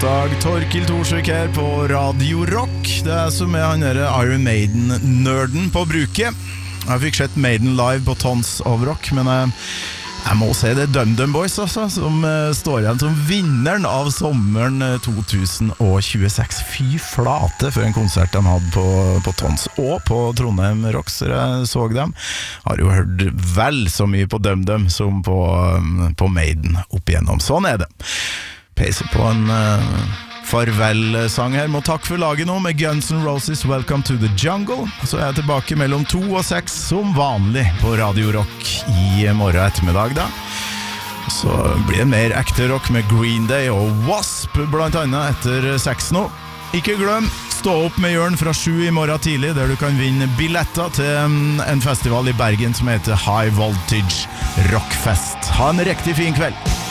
onsdag, Torkil Torsvik her på Radio Rock. Det som han der Iron Maiden-nerden på bruket. Jeg fikk sett Maiden live på Tons of Rock, men jeg må si det DumDum Boys altså, som står igjen som vinneren av sommeren 2026. Fy flate for en konsert de hadde på Tons og på Trondheim Rocks. Jeg så dem. Har jo hørt vel så mye på DumDum som på Maiden opp igjennom. Sånn det. Peiser på en farvel-sang her. Må takke for laget nå med Guns N' Roses Welcome to the Jungle. Så jeg tilbake mellom 2 og 6 som vanlig på Radio Rock i morgen ettermiddag da. Så blir det mer ekte rock med Green Day og Wasp blant annet etter 6 nå. Ikke glem, stå opp med Jørn fra 7 i morgen tidlig, der du kan vinne billetter til en festival i Bergen som heter High Voltage Rockfest. Ha en riktig fin kveld.